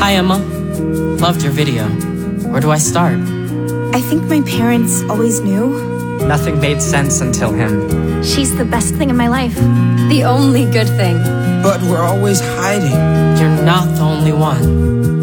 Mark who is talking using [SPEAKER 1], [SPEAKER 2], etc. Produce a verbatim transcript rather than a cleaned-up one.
[SPEAKER 1] Hi, Emma. Loved your video. Where do I start?
[SPEAKER 2] I think my parents always knew.
[SPEAKER 3] Nothing made sense until him.
[SPEAKER 4] She's the best thing in my life. The only good thing.
[SPEAKER 5] But we're always hiding.
[SPEAKER 1] You're not the only one.